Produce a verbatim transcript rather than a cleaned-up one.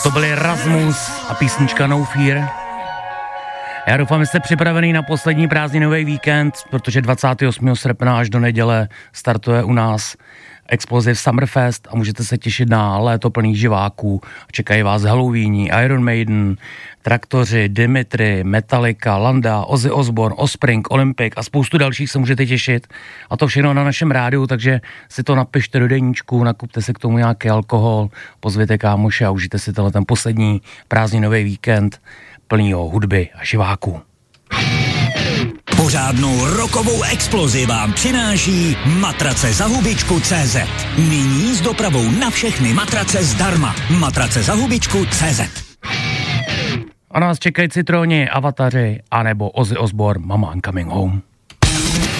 To byl Rasmus a písnička No Fear. Já doufám, že jste připravený na poslední prázdninový víkend, protože dvacátého osmého srpna až do neděle startuje u nás Explosive Summerfest a můžete se těšit na léto plný živáků. Čekají vás Halloweeni, Iron Maiden, Traktoři, Dimitri, Metallica, Landa, Ozzy Osbourne, Offspring, Olympic a spoustu dalších se můžete těšit. A to všechno na našem rádiu, takže si to napište do deníčku, nakupte si k tomu nějaký alkohol, pozvěte kámoše a užijte si tenhle ten poslední prázdninový víkend plnýho hudby a živáků. Pořádnou rokovou explozi vám přináší matrace za hubičku tečka cé zet. Nyní s dopravou na všechny matrace zdarma. matrace za hubičku tečka cé zet. A nás čekají Citróni, Avataři, anebo Ozzy Osbourne, Mama I'm Coming Home.